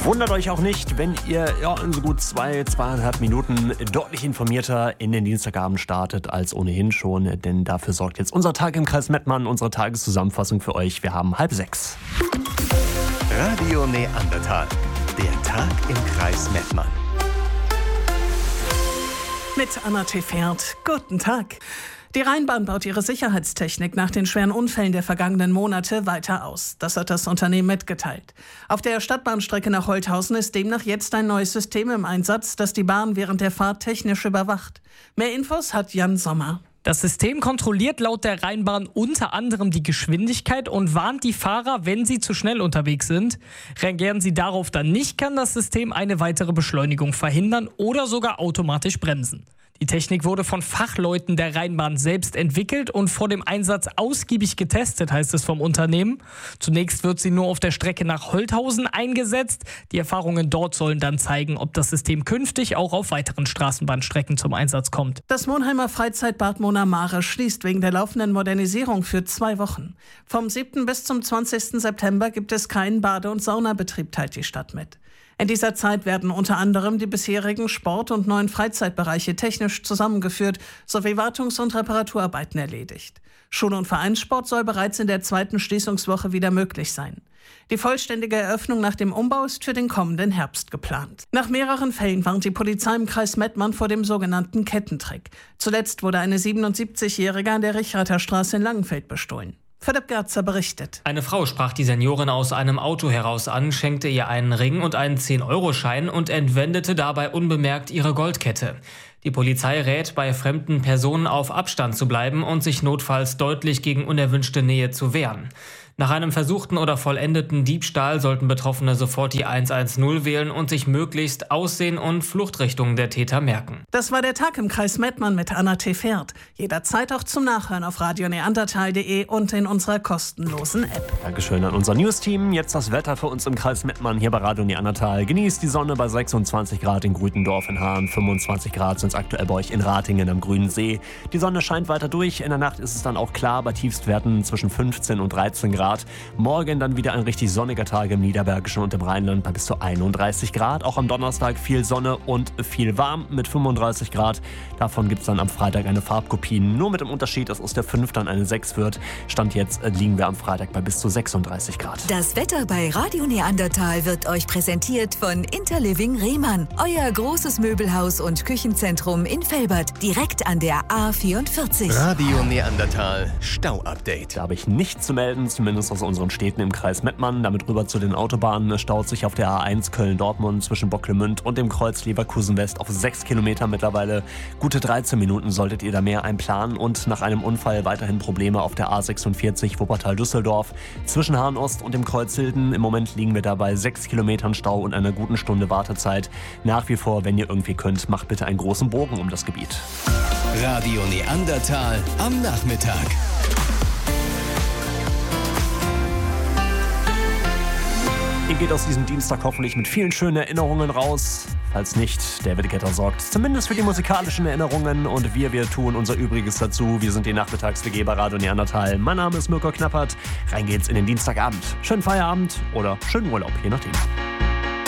Wundert euch auch nicht, wenn ihr in so gut 2,5 Minuten deutlich informierter in den Dienstagabend startet als ohnehin schon, denn dafür sorgt jetzt unser Tag im Kreis Mettmann, unsere Tageszusammenfassung für euch. Wir haben 5:30. Radio Neandertal, der Tag im Kreis Mettmann. Mit Anna Tefert. Guten Tag. Die Rheinbahn baut ihre Sicherheitstechnik nach den schweren Unfällen der vergangenen Monate weiter aus. Das hat das Unternehmen mitgeteilt. Auf der Stadtbahnstrecke nach Holthausen ist demnach jetzt ein neues System im Einsatz, das die Bahn während der Fahrt technisch überwacht. Mehr Infos hat Jan Sommer. Das System kontrolliert laut der Rheinbahn unter anderem die Geschwindigkeit und warnt die Fahrer, wenn sie zu schnell unterwegs sind. Reagieren sie darauf dann nicht, kann das System eine weitere Beschleunigung verhindern oder sogar automatisch bremsen. Die Technik wurde von Fachleuten der Rheinbahn selbst entwickelt und vor dem Einsatz ausgiebig getestet, heißt es vom Unternehmen. Zunächst wird sie nur auf der Strecke nach Holthausen eingesetzt. Die Erfahrungen dort sollen dann zeigen, ob das System künftig auch auf weiteren Straßenbahnstrecken zum Einsatz kommt. Das Monheimer Freizeitbad Mona Mare schließt wegen der laufenden Modernisierung für 2 Wochen. Vom 7. bis zum 20. September gibt es keinen Bade- und Saunabetrieb, teilt die Stadt mit. In dieser Zeit werden unter anderem die bisherigen Sport- und neuen Freizeitbereiche technisch zusammengeführt sowie Wartungs- und Reparaturarbeiten erledigt. Schul- und Vereinssport soll bereits in der 2. Schließungswoche wieder möglich sein. Die vollständige Eröffnung nach dem Umbau ist für den kommenden Herbst geplant. Nach mehreren Fällen warnt die Polizei im Kreis Mettmann vor dem sogenannten Kettentrick. Zuletzt wurde eine 77-Jährige an der Richrater Straße in Langenfeld bestohlen. Philipp Gerzer berichtet. Eine Frau sprach die Seniorin aus einem Auto heraus an, schenkte ihr einen Ring und einen 10-Euro-Schein und entwendete dabei unbemerkt ihre Goldkette. Die Polizei rät, bei fremden Personen auf Abstand zu bleiben und sich notfalls deutlich gegen unerwünschte Nähe zu wehren. Nach einem versuchten oder vollendeten Diebstahl sollten Betroffene sofort die 110 wählen und sich möglichst Aussehen und Fluchtrichtungen der Täter merken. Das war der Tag im Kreis Mettmann mit Anna Tefert. Jederzeit auch zum Nachhören auf radioneandertal.de und in unserer kostenlosen App. Dankeschön an unser News-Team. Jetzt das Wetter für uns im Kreis Mettmann hier bei Radio Neandertal. Genießt die Sonne bei 26 Grad in Grütendorf in Hahn, 25 Grad sind es aktuell bei euch in Ratingen am Grünen See. Die Sonne scheint weiter durch. In der Nacht ist es dann auch klar bei Tiefstwerten zwischen 15 und 13 Grad. Morgen dann wieder ein richtig sonniger Tag im Niederbergischen und im Rheinland bei bis zu 31 Grad. Auch am Donnerstag viel Sonne und viel warm mit 35 Grad. Davon gibt es dann am Freitag eine Farbkopie. Nur mit dem Unterschied, dass aus der 5 dann eine 6 wird. Stand jetzt liegen wir am Freitag bei bis zu 36 Grad. Das Wetter bei Radio Neandertal wird euch präsentiert von Interliving Rehmann. Euer großes Möbelhaus und Küchenzentrum in Velbert. Direkt an der A44. Radio Neandertal Stau-Update. Da habe ich nichts zu melden, zumindest aus unseren Städten im Kreis Mettmann. Damit rüber zu den Autobahnen. Es staut sich auf der A1 Köln-Dortmund zwischen Bocklemünd und dem Kreuz Leverkusen West auf 6 Kilometer mittlerweile. Gute 13 Minuten solltet ihr da mehr einplanen. Und nach einem Unfall weiterhin Probleme auf der A46 Wuppertal-Düsseldorf zwischen Hahn-Ost und dem Kreuz Hilden. Im Moment liegen wir da bei 6 Kilometern Stau und einer guten Stunde Wartezeit. Nach wie vor, wenn ihr irgendwie könnt, macht bitte einen großen Bogen um das Gebiet. Radio Neandertal am Nachmittag. Ihr geht aus diesem Dienstag hoffentlich mit vielen schönen Erinnerungen raus. Falls nicht, David Guetta sorgt zumindest für die musikalischen Erinnerungen und wir tun unser Übriges dazu. Wir sind die Nachmittags-WG bei Radio Neandertal. Mein Name ist Mirko Knappert. Rein geht's in den Dienstagabend. Schönen Feierabend oder schönen Urlaub, je nachdem.